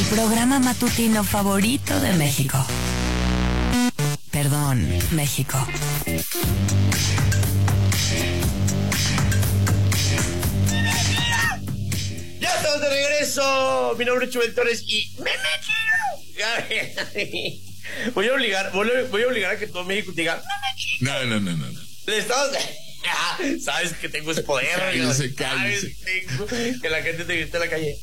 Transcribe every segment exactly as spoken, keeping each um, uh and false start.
programa matutino favorito de México. Perdón, México. Ya estamos de regreso. Mi nombre es Chubel Torres y me metí. Voy a obligar, voy a, voy a obligar a que todo México diga no, no, no, no, no. Le estamos... Sabes que tengo ese poder. Cállese, cállese. Tengo... Que la gente te grite en la calle.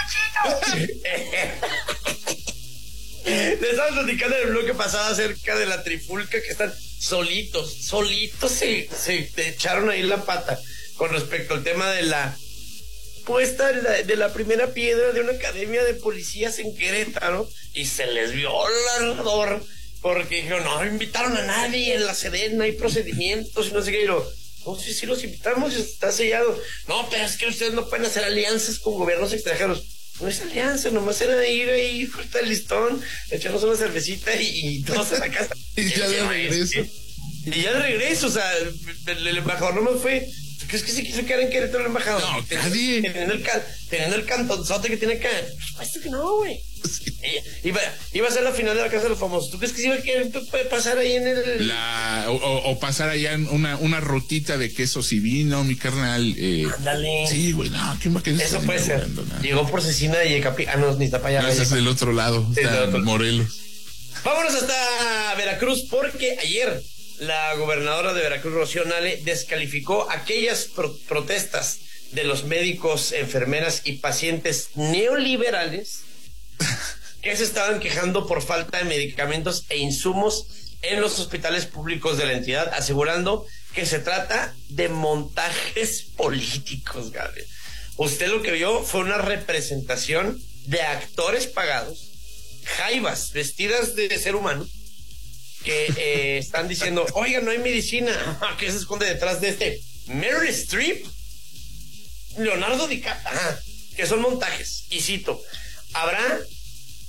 Le estamos platicando en el bloque pasado acerca de la trifulca, que están solitos, solitos se, se echaron ahí la pata con respecto al tema de la puesta de la, de la primera piedra de una academia de policías en Querétaro, y se les vio el ardor porque dijeron, no invitaron a nadie en la Sedena, hay procedimientos y no sé qué. Y lo, no sé si los invitamos, está sellado. No, pero es que ustedes no pueden hacer alianzas con gobiernos extranjeros. No es alianza, nomás era ir ahí, cortar el listón, echarnos una cervecita y, y todos a la casa. Y ya de regreso. Y ya de regreso, o sea, el, el embajador nomás fue... ¿Tú crees que se quiso quedar en Querétaro el embajador? No, nadie. Teniendo el, teniendo el cantonzote que tiene acá. Por supuesto que no, güey. Sí. Iba, iba a ser la final de la Casa de los Famosos. ¿Tú crees que se iba a querer pasar ahí en el... La, o, o pasar allá en una, una rutita de quesos y vino, mi carnal? Eh, Ándale. Sí, güey, no, ¿quién va a querer? Eso puede ser. Llegó por Cecina y Yecapi. Ah, no, ni está para allá. No, ese es del otro lado, sí, está otro. Morelos. Vámonos hasta Veracruz, porque ayer la gobernadora de Veracruz, Rocío Nale, descalificó aquellas pro- protestas de los médicos, enfermeras y pacientes neoliberales que se estaban quejando por falta de medicamentos e insumos en los hospitales públicos de la entidad, asegurando que se trata de montajes políticos, Gabriel. Usted lo que vio fue una representación de actores pagados, jaivas vestidas de ser humano, que eh, están diciendo, oiga, no hay medicina. ¿Qué se esconde detrás de este? Meryl Streep, Leonardo DiCaprio, ajá, que son montajes. Y cito, habrá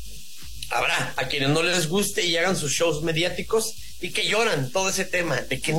habrá a quienes no les guste y hagan sus shows mediáticos y que lloran todo ese tema de que